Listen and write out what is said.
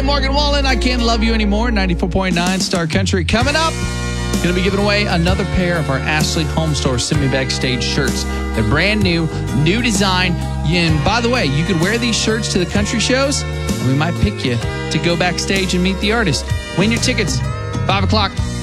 Morgan Wallen, I Can't Love You Anymore, 94.9 Star Country. Coming up, going to be giving away another pair of our Ashley Home Store Send Me Backstage shirts. They're brand new design. And by the way, you could wear these shirts to the country shows, and we might pick you to go backstage and meet the artist. Win your tickets, 5 o'clock.